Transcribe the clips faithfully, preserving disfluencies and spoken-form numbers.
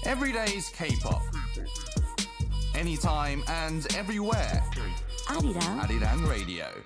Everyday's K-pop. Anytime and everywhere. Arirang. Arirang Radio.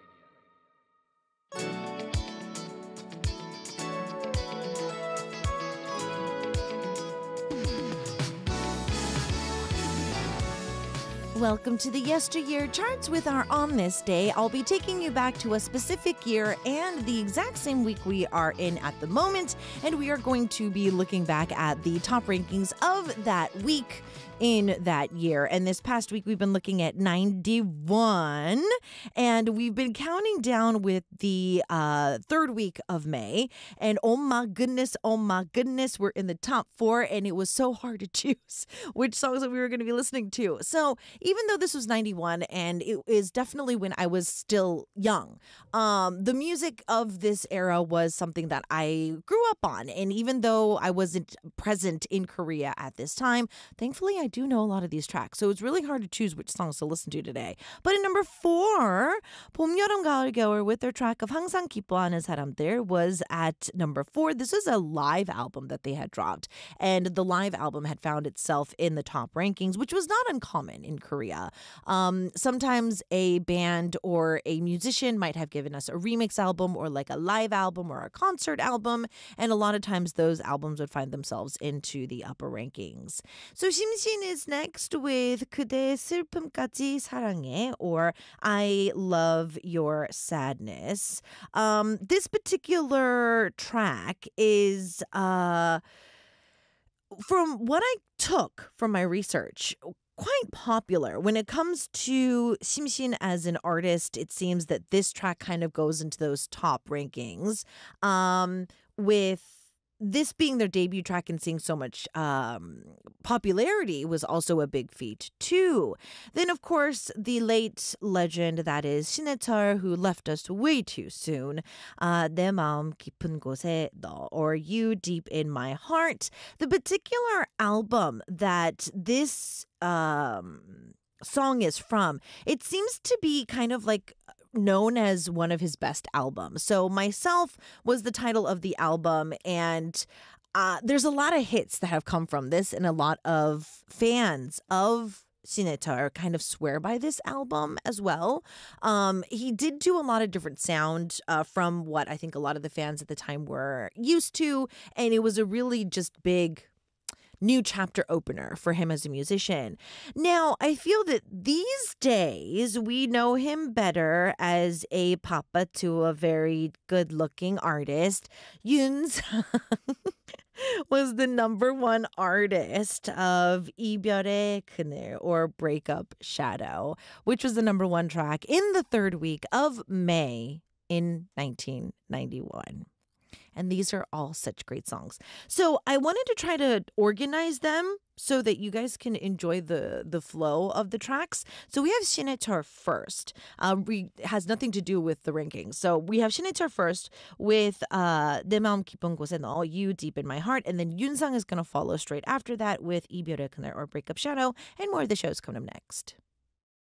Welcome to the Yesteryear Charts with our On This Day. I'll be taking you back to a specific year and the exact same week we are in at the moment. And we are going to be looking back at the top rankings of that week in that year. And this past week, we've been looking at ninety-one. And we've been counting down with the uh, third week of May. And oh my goodness, oh my goodness, we're in the top four. And it was so hard to choose which songs that we were going to be listening to. So even though this was ninety-one, and it is definitely when I was still young, um, the music of this era was something that I grew up on. And even though I wasn't present in Korea at this time, thankfully I do know a lot of these tracks. So it's really hard to choose which songs to listen to today. But in number four, 봄, 여름, 가을, 겨울 with their track of 항상 기뻐하는 사람들 was at number four. This is a live album that they had dropped. And the live album had found itself in the top rankings, which was not uncommon in Korea. Um, sometimes a band or a musician might have given us a remix album or like a live album or a concert album. And a lot of times those albums would find themselves into the upper rankings. So 심신 is next with 그대의 슬픔까지 사랑해, or I Love Your Sadness. Um, this particular track is, uh, from what I took from my research, quite popular. When it comes to 심신 as an artist, it seems that this track kind of goes into those top rankings, um, with this being their debut track and seeing so much um, popularity was also a big feat too. Then, of course, the late legend that is 신해철, who left us way too soon. Uh, 내 마음 깊은 곳에 너, or You Deep in My Heart. The particular album that this um, song is from, it seems to be kind of like known as one of his best albums. So Myself was the title of the album, and uh, there's a lot of hits that have come from this, and a lot of fans of 신해철 kind of swear by this album as well. Um, he did do a lot of different sound uh, from what I think a lot of the fans at the time were used to, and it was a really just big new chapter opener for him as a musician. Now, I feel that these days we know him better as a papa to a very good-looking artist. Yoon Sang was the number one artist of 이별의 그늘, or Breakup Shadow, which was the number one track in the third week of May in nineteen ninety-one. And these are all such great songs. So I wanted to try to organize them so that you guys can enjoy the, the flow of the tracks. So we have 신해철 first. Uh, we has nothing to do with the rankings. So we have 신해철 first with uh, 내 마음 깊은 곳에 너, You Deep in My Heart. And then Yoon Sang is going to follow straight after that with 이별의 그늘, or Breakup Shadow. And more of the shows coming up next.